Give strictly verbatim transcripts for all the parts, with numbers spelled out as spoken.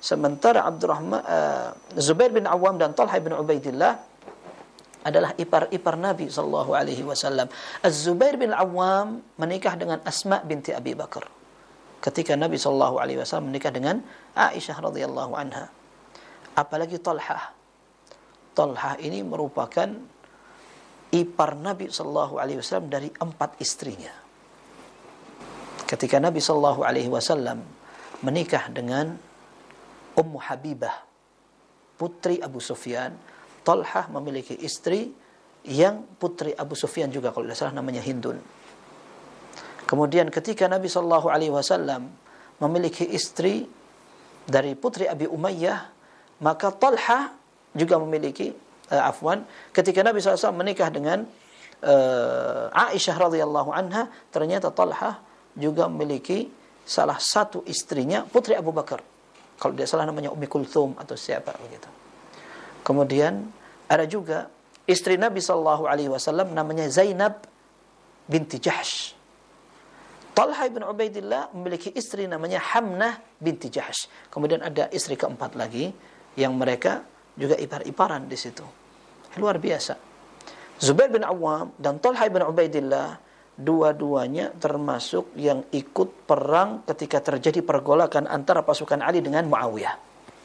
Sementara Abdurrahman uh, Zubair bin Awam dan Talha bin Ubaidillah adalah ipar-ipar Nabi sallallahu alaihi wasallam. Az-Zubair bin Awam menikah dengan Asma binti Abi Bakar ketika Nabi sallallahu alaihi wasallam menikah dengan Aisyah radhiyallahu anha. Apalagi Talha. Talha ini merupakan ipar Nabi sallallahu alaihi wasallam dari empat istrinya. Ketika Nabi sallallahu alaihi wasallam menikah dengan Ummu Habibah, putri Abu Sufyan, Talhah memiliki istri yang putri Abu Sufyan juga, kalau tidak salah namanya Hindun. Kemudian ketika Nabi sallallahu alaihi wasallam memiliki istri dari putri Abi Umayyah, maka Talhah juga memiliki uh, afwan, ketika Nabi sallallahu alaihi wasallam menikah dengan uh, Aisyah radhiyallahu anha, ternyata Talhah juga memiliki salah satu istrinya putri Abu Bakar, kalau tidak salah namanya Ummi Kulthum atau siapa begitu. Kemudian ada juga istri Nabi sallallahu alaihi wasallam namanya Zainab binti Jahsh. Talha bin Ubaidillah memiliki istri namanya Hamnah binti Jahsh. Kemudian ada istri keempat lagi yang mereka juga ipar-iparan di situ. Luar biasa. Zubair bin Awam dan Talha bin Ubaidillah dua-duanya termasuk yang ikut perang ketika terjadi pergolakan antara pasukan Ali dengan Muawiyah.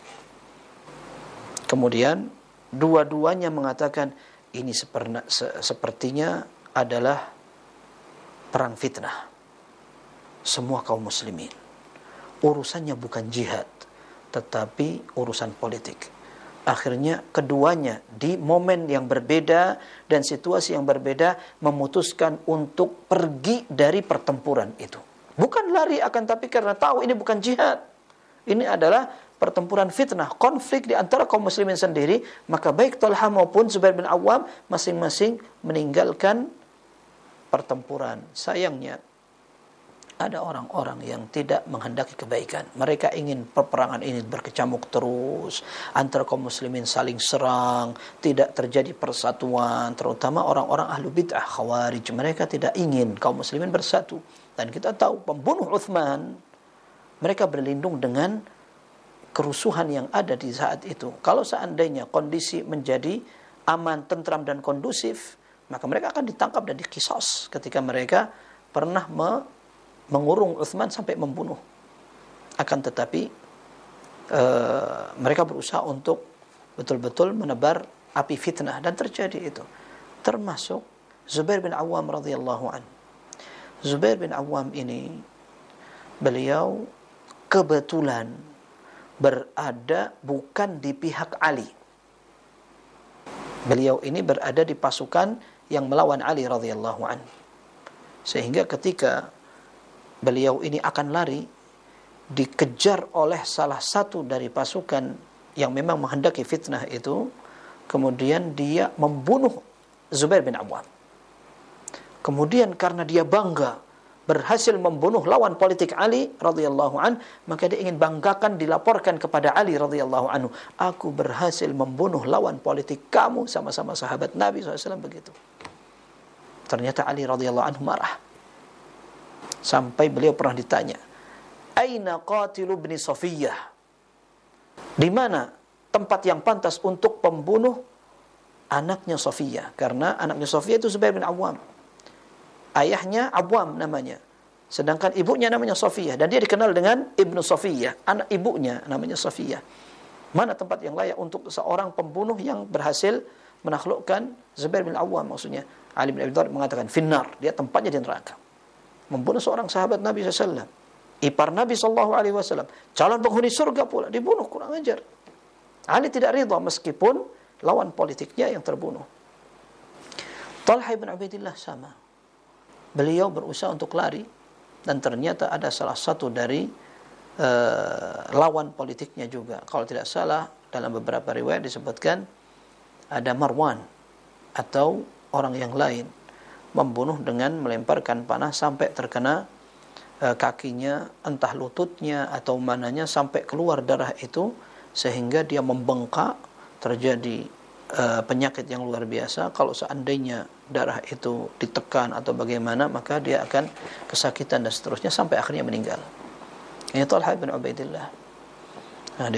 Kemudian dua-duanya mengatakan ini seperna, se, sepertinya adalah perang fitnah semua kaum muslimin. Urusannya bukan jihad, tetapi urusan politik. Akhirnya keduanya di momen yang berbeda dan situasi yang berbeda memutuskan untuk pergi dari pertempuran itu. Bukan lari, akan tapi karena tahu ini bukan jihad. Ini adalah pertempuran fitnah, konflik di antara kaum muslimin sendiri. Maka baik Talha maupun Zubair bin Awam masing-masing meninggalkan pertempuran. Sayangnya ada orang-orang yang tidak menghendaki kebaikan. Mereka ingin peperangan ini berkecamuk terus, antara kaum muslimin saling serang, tidak terjadi persatuan, terutama orang-orang ahlu bid'ah, khawarij. Mereka tidak ingin kaum muslimin bersatu. Dan kita tahu pembunuh Uthman, mereka berlindung dengan kerusuhan yang ada di saat itu. Kalau seandainya kondisi menjadi aman, tentram dan kondusif, maka mereka akan ditangkap dan dikisos ketika mereka pernah me mengurung Uthman sampai membunuh. Akan tetapi uh, mereka berusaha untuk betul-betul menebar api fitnah, dan terjadi itu. Termasuk Zubair bin Awam radhiyallahu an. Zubair bin Awam ini, beliau kebetulan berada bukan di pihak Ali. Beliau ini berada di pasukan yang melawan Ali radhiyallahu an. Sehingga ketika beliau ini akan lari, dikejar oleh salah satu dari pasukan yang memang menghendaki fitnah itu. Kemudian dia membunuh Zubair bin Awam. Kemudian karena dia bangga berhasil membunuh lawan politik Ali radhiyallahu an, maka dia ingin banggakan, dilaporkan kepada Ali radhiyallahu anhu, aku berhasil membunuh lawan politik kamu, sama-sama sahabat Nabi shallallahu alaihi wasallam begitu. Ternyata Ali radhiyallahu anhu marah. Sampai beliau pernah ditanya, aina qatilu ibni Safiyyah? Di mana tempat yang pantas untuk pembunuh anaknya Safiyyah? Karena anaknya Safiyyah itu Zubair bin Awam. Ayahnya Awam namanya, sedangkan ibunya namanya Safiyyah, dan dia dikenal dengan Ibnu Safiyyah, anak ibunya namanya Safiyyah. Mana tempat yang layak untuk seorang pembunuh yang berhasil menaklukkan Zubair bin Awam? Maksudnya Ali bin Abi Thalib mengatakan finnar, dia tempatnya di neraka. Membunuh seorang sahabat Nabi shallallahu alaihi wasallam, ipar Nabi sallallahu alaihi wasallam, calon penghuni surga pula, dibunuh, kurang ajar. Ali tidak ridha meskipun lawan politiknya yang terbunuh. Talha bin Ubaidillah sama. Beliau berusaha untuk lari, dan ternyata ada salah satu dari uh, lawan politiknya juga. Kalau tidak salah, dalam beberapa riwayat disebutkan ada Marwan atau orang yang lain, membunuh dengan melemparkan panah sampai terkena uh, kakinya, entah lututnya atau mananya, sampai keluar darah itu, sehingga dia membengkak, terjadi uh, penyakit yang luar biasa. Kalau seandainya darah itu ditekan atau bagaimana, maka dia akan kesakitan dan seterusnya sampai akhirnya meninggal. Ini Talha bin Ubaidillah.